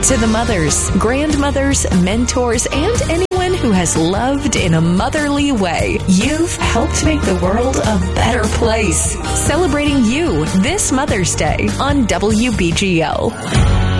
To the mothers, grandmothers, mentors, and anyone who has loved in a motherly way, you've helped make the world a better place. Celebrating you this Mother's Day on WBGL.